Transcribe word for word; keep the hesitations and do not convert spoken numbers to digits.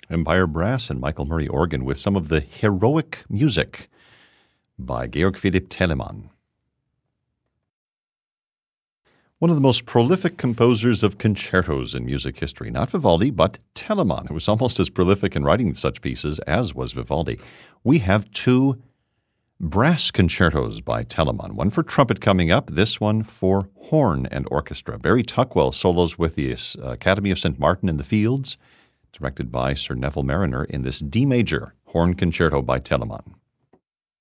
Empire Brass and Michael Murray organ with some of the heroic music by Georg Philipp Telemann. One of the most prolific composers of concertos in music history, not Vivaldi, but Telemann, who was almost as prolific in writing such pieces as was Vivaldi. We have two brass concertos by Telemann, one for trumpet coming up, this one for horn and orchestra. Barry Tuckwell solos with the Academy of Saint Martin in the Fields, directed by Sir Neville Marriner in this D major horn concerto by Telemann.